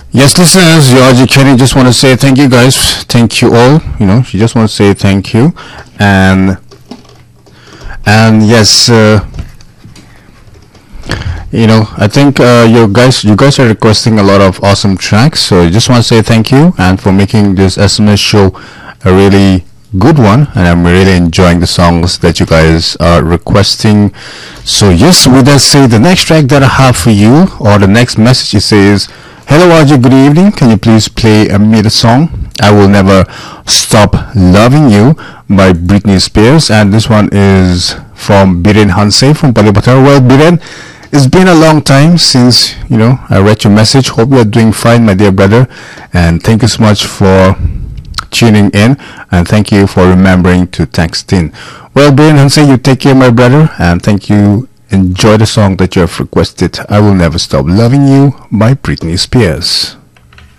Yes, listeners, Georgie Kenny just want to say thank you guys. Thank you all. She just want to say thank you. And yes, I think you guys are requesting a lot of awesome tracks. So I just want to say thank you and for making this SMS show a really good one, and I'm really enjoying the songs that you guys are requesting. So yes, with that said, the next track that I have for you, or the next message, it says, "Hello RJ, good evening. Can you please play me the song I Will Never Stop Loving You by Britney Spears?" And this one is from Biren Hanse from Palipatar. Well, Biren, it's been a long time since I read your message. Hope you are doing fine, my dear brother, and thank you so much for tuning in, and thank you for remembering to text in. Well, Biren Hanse, you take care, my brother, and thank you. Enjoy the song that you have requested, "I Will Never Stop Loving You" by Britney Spears.